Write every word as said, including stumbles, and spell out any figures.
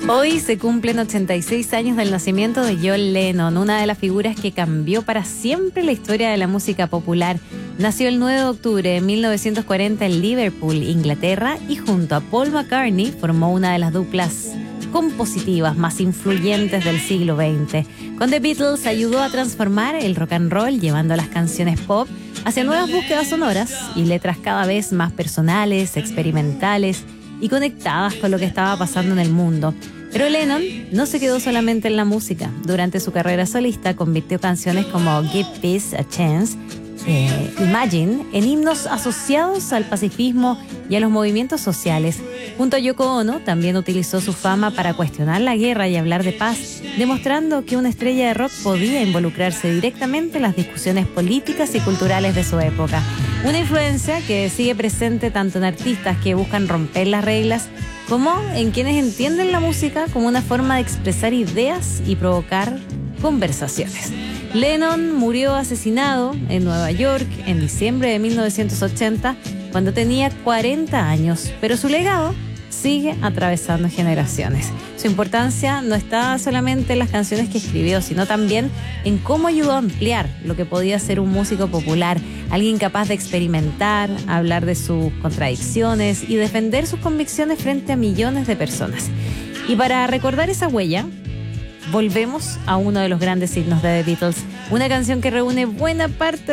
Hoy se cumplen ochenta y seis años del nacimiento de John Lennon, una de las figuras que cambió para siempre la historia de la música popular. Nació el nueve de octubre de mil novecientos cuarenta en Liverpool, Inglaterra, y junto a Paul McCartney formó una de las duplas compositivas más influyentes del siglo veinte. Con The Beatles ayudó a transformar el rock and roll, llevando las canciones pop hacia nuevas búsquedas sonoras y letras cada vez más personales, experimentales y conectadas con lo que estaba pasando en el mundo. Pero Lennon no se quedó solamente en la música. Durante su carrera solista convirtió canciones como Give Peace a Chance, eh, Imagine, en himnos asociados al pacifismo y a los movimientos sociales. Junto a Yoko Ono, también utilizó su fama para cuestionar la guerra y hablar de paz, demostrando que una estrella de rock podía involucrarse directamente en las discusiones políticas y culturales de su época. Una influencia que sigue presente tanto en artistas que buscan romper las reglas, como en quienes entienden la música como una forma de expresar ideas y provocar conversaciones. Lennon murió asesinado en Nueva York en diciembre de mil novecientos ochenta, cuando tenía cuarenta años, pero su legado sigue atravesando generaciones. Su importancia no está solamente en las canciones que escribió, sino también en cómo ayudó a ampliar lo que podía ser un músico popular, alguien capaz de experimentar, hablar de sus contradicciones y defender sus convicciones frente a millones de personas. Y para recordar esa huella, volvemos a uno de los grandes signos de The Beatles, una canción que reúne buena parte